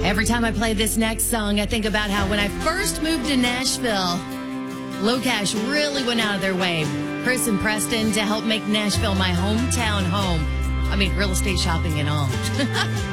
Every time I play this next song, I think about how when I first moved to Nashville, Locash really went out of their way, Chris and Preston, to help make Nashville my hometown home. I mean, real estate shopping and all.